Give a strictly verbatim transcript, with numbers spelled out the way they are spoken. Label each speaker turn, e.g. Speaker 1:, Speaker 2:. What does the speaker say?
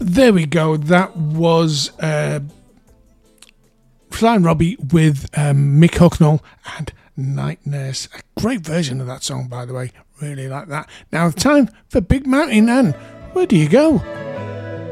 Speaker 1: There we go. That was uh, Flying Robbie with um, Mick Hucknall and Night Nurse. A great version of that song, by the way. Really like that. Now, time for Big Mountain, and where do you go?